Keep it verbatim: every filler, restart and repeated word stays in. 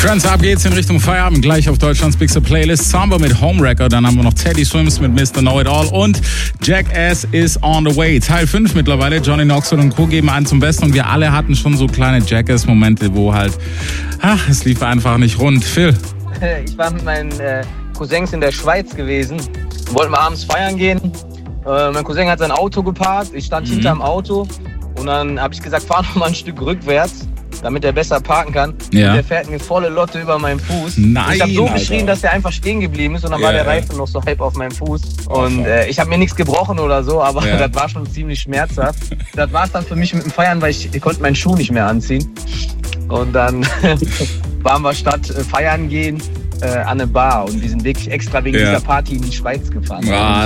Friends, ab geht's in Richtung Feierabend. Gleich auf Deutschlands Bigste Playlist. Samba mit Homewrecker. Dann haben wir noch Teddy Swims mit Mister Know-It-All. Und Jackass is on the way. Teil fünf mittlerweile. Johnny Knoxville und Co. geben einen zum Besten. Und wir alle hatten schon so kleine Jackass-Momente, wo halt, ach, es lief einfach nicht rund. Phil. Ich war mit meinen äh, Cousins in der Schweiz gewesen. Wollten wir abends feiern gehen. Äh, mein Cousin hat sein Auto geparkt. Ich stand mhm. hinterm Auto. Und dann habe ich gesagt, fahr noch mal ein Stück rückwärts, damit er besser parken kann. Ja. Und der fährt mir volle Lotte über meinen Fuß. Nein, ich habe so Alter. geschrien, dass der einfach stehen geblieben ist und dann Ja, war der ja. Reifen noch so halb auf meinem Fuß. Oh, und äh, ich habe mir nichts gebrochen oder so, aber Ja. das war schon ziemlich schmerzhaft. Das war es dann für mich mit dem Feiern, weil ich, ich konnte meinen Schuh nicht mehr anziehen. Und dann waren wir statt äh, feiern gehen äh, an eine Bar und wir sind wirklich extra wegen Ja. dieser Party in die Schweiz gefahren. Ah,